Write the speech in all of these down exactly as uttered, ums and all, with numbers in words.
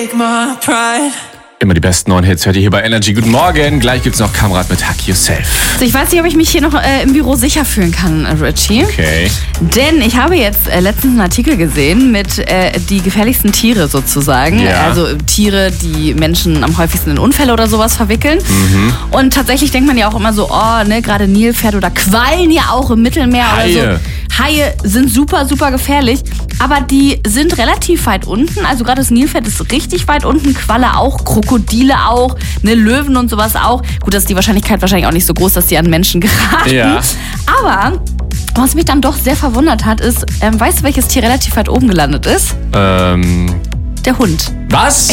Immer die besten neuen Hits hört ihr hier bei Energy. Guten Morgen. Gleich gibt's noch Kamrat mit Hack Yourself. Also ich weiß nicht, ob ich mich hier noch äh, im Büro sicher fühlen kann, Richie. Okay. Denn ich habe jetzt äh, letztens einen Artikel gesehen mit äh, die gefährlichsten Tiere sozusagen. Ja. Also Tiere, die Menschen am häufigsten in Unfälle oder sowas verwickeln. Mhm. Und tatsächlich denkt man ja auch immer so, oh, ne, gerade Nilpferde oder Quallen ja auch im Mittelmeer Haie. oder so. Haie sind super, super gefährlich. Aber die sind relativ weit unten. Also gerade das Nilpferd ist richtig weit unten. Qualle auch, Krokodile auch, ne, Löwen und sowas auch. Gut, das ist die Wahrscheinlichkeit wahrscheinlich auch nicht so groß, dass die an Menschen geraten. Ja. Aber was mich dann doch sehr verwundert hat, ist, ähm, weißt du, welches Tier relativ weit oben gelandet ist? Ähm, Der Hund. was?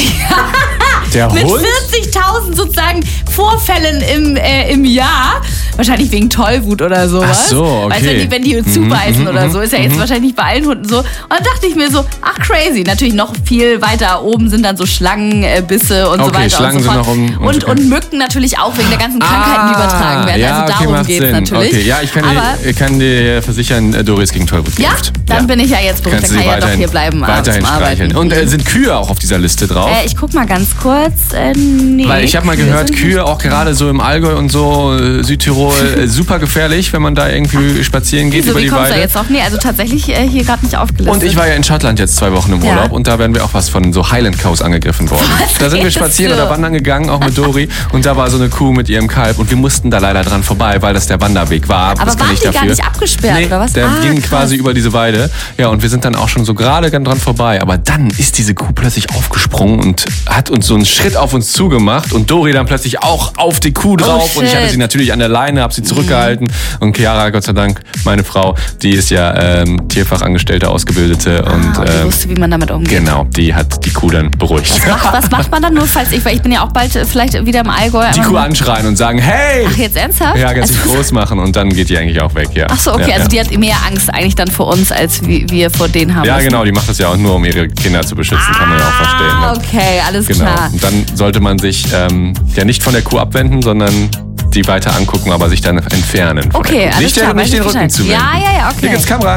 Der Mit Hund? vierzigtausend sozusagen Vorfällen im, äh, im Jahr. Wahrscheinlich wegen Tollwut oder sowas. Ach so, okay. Weißt du, wenn die, wenn die zubeißen oder so, ist ja jetzt wahrscheinlich nicht bei allen Hunden so. Und dann dachte ich mir so, ach crazy. Natürlich noch viel weiter oben sind dann so Schlangenbisse und so Okay, weiter Schlangen und so sind fort. noch um- und, und Mücken natürlich auch wegen der ganzen Krankheiten, die übertragen werden. Ja, Also okay, darum macht geht's Sinn. natürlich. Okay, ja, ich kann, Aber, dir, kann dir versichern, äh, Doris gegen Tollwut ja, kämpft. dann bin ich ja jetzt beruhigt. Kannst Dann du kann ich sie ja doch hier bleiben äh, weiterhin zum streicheln. Arbeiten. Und äh, sind Kühe auch auf dieser Liste drauf? Äh, ich guck mal ganz kurz. Äh, nee, Weil ich habe mal Kühe gehört, sind Kühe nicht- auch gerade so im Allgäu und so, äh, Südtirol, äh, super gefährlich, wenn man da irgendwie spazieren geht Wieso, über wie die kommst du Weide. jetzt auf? Nee, also tatsächlich äh, hier gerade nicht aufgelistet. Und ich war ja in Schottland jetzt zwei Wochen im Ja. Urlaub und da wären wir auch was von so Highland Cows angegriffen worden. Was Da sind wir redest spazieren du? oder wandern gegangen, auch mit Dori. Und da war so eine Kuh mit ihrem Kalb und wir mussten da leider dran vorbei, weil das der Wanderweg war. Aber das kann waren ich die dafür. gar nicht abgesperrt, nee, oder was? Der Ah, ging krass. quasi über diese Weide. Ja, und wir sind dann auch schon so gerade dran vorbei. Aber dann ist diese Kuh plötzlich aufgesprungen und hat uns so einen Schritt auf uns zugemacht und Dori dann plötzlich auch auf die Kuh drauf. Oh, und ich hatte shit. sie natürlich an der Leine, habe sie zurückgehalten. Und Chiara, Gott sei Dank, meine Frau, die ist ja ähm, Tierfachangestellte, Ausgebildete. Ah, und und die ähm, wusste, wie man damit umgeht. Genau, die hat die Kuh dann beruhigt. Was macht, was macht man dann nur, falls ich, weil ich bin ja auch bald äh, vielleicht wieder im Allgäu. Die aber- Kuh anschreien und sagen, hey! Ach, jetzt ernsthaft? Ja, ganz Also- groß machen und dann geht die eigentlich auch weg, ja. Ach so, okay, ja, also ja. die hat mehr Angst eigentlich dann vor uns, als wie wir vor denen haben Ja, müssen. genau, die macht das ja auch nur, um ihre Kinder zu beschützen, kann man ja auch verstehen. Ah, Ne? okay, alles Genau. klar. Und dann sollte man sich ähm, ja nicht von der Kuh abwenden, sondern die weiter angucken, aber sich dann entfernen. Von Okay, der Kuh. alles nicht klar, Der, nicht weiß den ich Rücken Bescheid. zuwenden. Ja, ja, ja, okay. Hier gibt's Kamera.